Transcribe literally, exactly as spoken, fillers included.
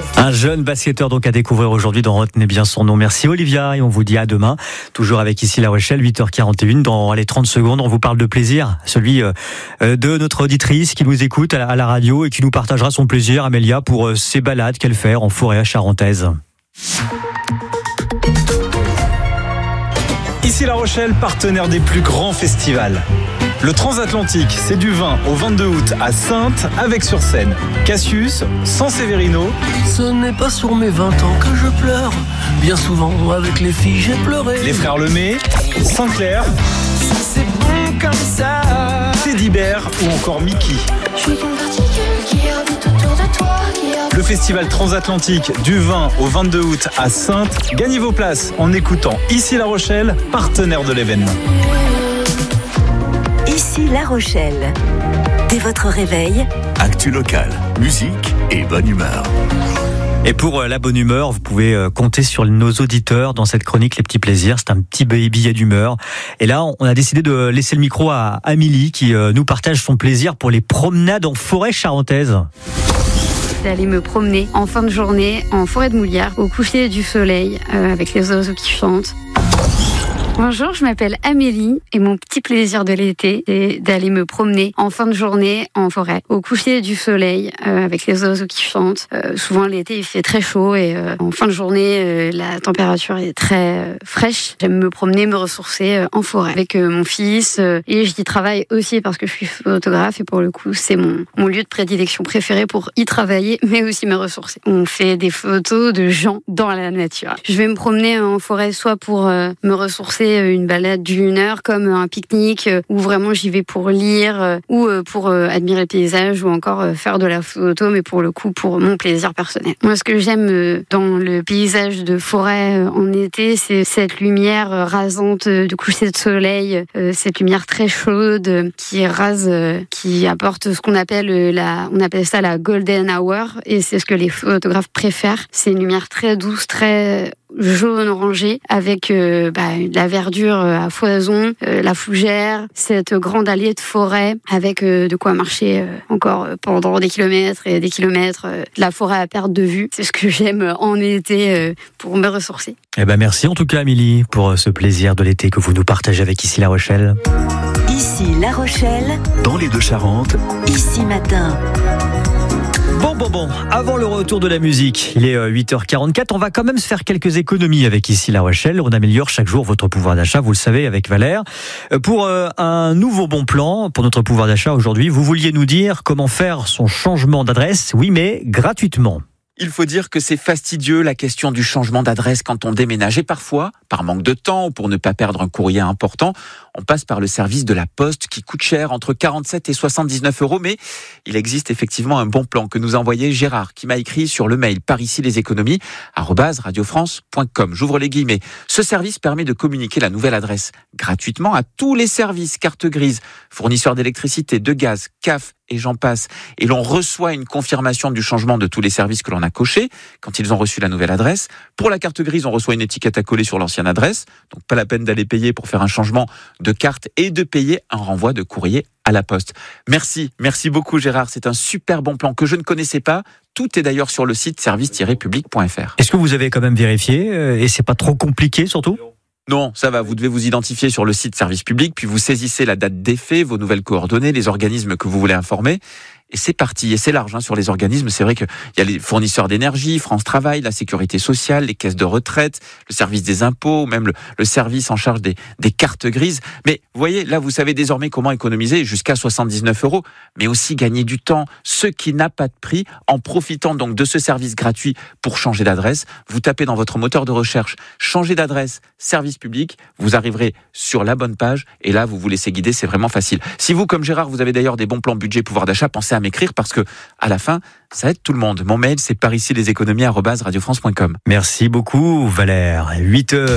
Un jeune basketteur donc à découvrir aujourd'hui dans Retenez bien son nom. Merci Olivia et on vous dit à demain. Toujours avec ici La Rochelle, huit heures quarante et une. Dans les trente secondes, on vous parle de plaisir. Celui de notre auditrice qui nous écoute à la radio et qui nous partagera son plaisir, Amélia, pour ses balades qu'elle fait en forêt charentaise. Ici La Rochelle, partenaire des plus grands festivals. Le Transatlantique, c'est du vingt au vingt-deux août à Saintes, avec sur scène Cassius, San Severino. Ce n'est pas sur mes vingt ans que je pleure. Bien souvent, avec les filles, j'ai pleuré. Les Frères Lemay, Saint-Clair, C'est bon comme ça. Teddy Bear ou encore Mickey. Je suis qu'une particule qui orbite autour de toi. Le festival Transatlantique du vingt au vingt-deux août à Saintes. Gagnez vos places en écoutant Ici La Rochelle, partenaire de l'événement. Ici La Rochelle. Dès votre réveil, Actu local, musique et bonne humeur. Et pour la bonne humeur, vous pouvez compter sur nos auditeurs dans cette chronique Les Petits Plaisirs. C'est un petit billet d'humeur. Et là, on a décidé de laisser le micro à Amélie qui nous partage son plaisir pour les promenades en forêt charentaise. D'aller me promener en fin de journée en forêt de Moulières au coucher du soleil euh, avec les oiseaux qui chantent. Bonjour, je m'appelle Amélie et mon petit plaisir de l'été, c'est d'aller me promener en fin de journée en forêt, au coucher du soleil, euh, avec les oiseaux qui chantent. Euh, souvent l'été il fait très chaud et euh, en fin de journée euh, la température est très euh, fraîche. J'aime me promener, me ressourcer euh, en forêt avec euh, mon fils euh, et j'y travaille aussi parce que je suis photographe et pour le coup c'est mon, mon lieu de prédilection préféré pour y travailler mais aussi me ressourcer. On fait des photos de gens dans la nature. Je vais me promener en forêt soit pour euh, me ressourcer, une balade d'une heure comme un pique-nique où vraiment j'y vais pour lire ou pour admirer le paysage ou encore faire de la photo mais pour le coup pour mon plaisir personnel. Moi ce que j'aime dans le paysage de forêt en été c'est cette lumière rasante du coucher de soleil, cette lumière très chaude qui rase, qui apporte ce qu'on appelle la, on appelle ça la golden hour et c'est ce que les photographes préfèrent. C'est une lumière très douce, très jaune orangé avec euh, bah, la verdure à foison, euh, la fougère, cette grande allée de forêt avec euh, de quoi marcher euh, encore pendant des kilomètres et des kilomètres, euh, la forêt à perte de vue. C'est ce que j'aime en été euh, pour me ressourcer. Eh ben merci en tout cas Amélie pour ce plaisir de l'été que vous nous partagez avec Ici La Rochelle. Ici La Rochelle, Dans les Deux-Charentes, Ici Matin. Bon, bon, bon, avant le retour de la musique, il est huit heures quarante-quatre, on va quand même se faire quelques économies avec Ici La Rochelle. On améliore chaque jour votre pouvoir d'achat, vous le savez, avec Valère. Pour un nouveau bon plan, pour notre pouvoir d'achat aujourd'hui, vous vouliez nous dire comment faire son changement d'adresse, oui, mais gratuitement. Il faut dire que c'est fastidieux la question du changement d'adresse quand on déménage et parfois, par manque de temps ou pour ne pas perdre un courrier important, on passe par le service de la Poste qui coûte cher, entre quarante-sept et soixante-dix-neuf euros. Mais il existe effectivement un bon plan que nous a envoyé Gérard qui m'a écrit sur le mail par ici les économies arobase radiofrance point com. J'ouvre les guillemets. Ce service permet de communiquer la nouvelle adresse gratuitement à tous les services, carte grise, fournisseurs d'électricité, de gaz, C A F et j'en passe. Et l'on reçoit une confirmation du changement de tous les services que l'on a cochés quand ils ont reçu la nouvelle adresse. Pour la carte grise, on reçoit une étiquette à coller sur l'ancienne adresse. Donc pas la peine d'aller payer pour faire un changement de carte et de payer un renvoi de courrier à la Poste. Merci, merci beaucoup Gérard. C'est un super bon plan que je ne connaissais pas. Tout est d'ailleurs sur le site service tiret public point f r. Est-ce que vous avez quand même vérifié et c'est pas trop compliqué surtout ? Non, ça va, vous devez vous identifier sur le site service public, puis vous saisissez la date d'effet, vos nouvelles coordonnées, les organismes que vous voulez informer. Et c'est parti, et c'est large hein, sur les organismes. C'est vrai qu'il y a les fournisseurs d'énergie, France Travail, la sécurité sociale, les caisses de retraite, le service des impôts, même le, le service en charge des, des cartes grises. Mais vous voyez, là, vous savez désormais comment économiser jusqu'à soixante-dix-neuf euros, mais aussi gagner du temps, ce qui n'a pas de prix. En profitant donc de ce service gratuit pour changer d'adresse, vous tapez dans votre moteur de recherche « Changer d'adresse, service public », vous arriverez sur la bonne page, et là, vous vous laissez guider, c'est vraiment facile. Si vous, comme Gérard, vous avez d'ailleurs des bons plans budget pouvoir d'achat, pensez à m'écrire parce que à la fin, ça aide tout le monde. Mon mail, c'est par ici les économies arobase radiofrance point com. Merci beaucoup Valère. huit heures